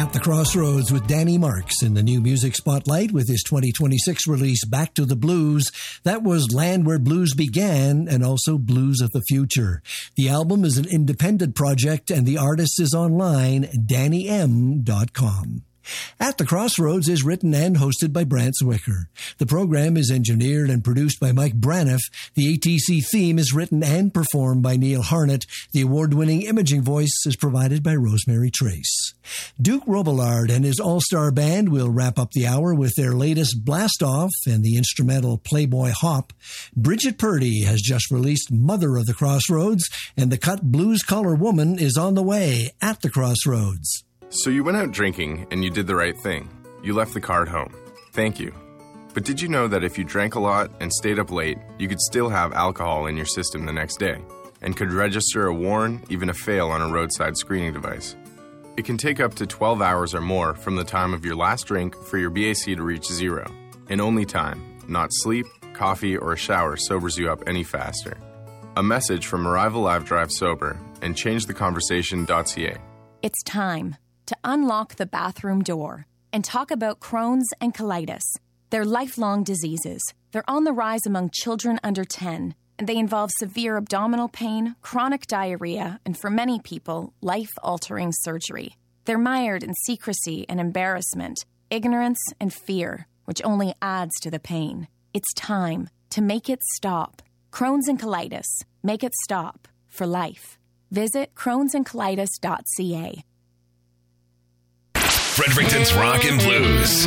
At the Crossroads with Danny Marks in the new music spotlight with his 2026 release Back to the Blues. That was Land Where Blues Began and also Blues of the Future. The album is an independent project and the artist is online, DannyM.com. At the Crossroads is written and hosted by Brant Zwicker. The program is engineered and produced by Mike Braniff. The ATC theme is written and performed by Neil Harnett. The award-winning imaging voice is provided by Rosemary Trace. Duke Robillard and his all-star band will wrap up the hour with their latest Blast Off and the instrumental Playboy Hop. Bridget Purdy has just released Mother of the Crossroads, and the cut Blues Collar Woman is on the way at the Crossroads. So you went out drinking and you did the right thing. You left the car at home. Thank you. But did you know that if you drank a lot and stayed up late, you could still have alcohol in your system the next day and could register a warn, even a fail on a roadside screening device? It can take up to 12 hours or more from the time of your last drink for your BAC to reach zero. And only time, not sleep, coffee, or a shower sobers you up any faster. A message from Arrival Live Drive Sober and ChangeTheConversation.ca. It's time to unlock the bathroom door and talk about Crohn's and colitis. They're lifelong diseases. They're on the rise among children under 10, and they involve severe abdominal pain, chronic diarrhea, and for many people, life-altering surgery. They're mired in secrecy and embarrassment, ignorance and fear, which only adds to the pain. It's time to make it stop. Crohn's and colitis. Make it stop for life. Visit crohnsandcolitis.ca. Fredericton's Rock and Blues,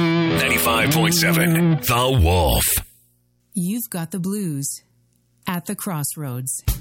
95.7, The Wolf. You've got the blues at the Crossroads.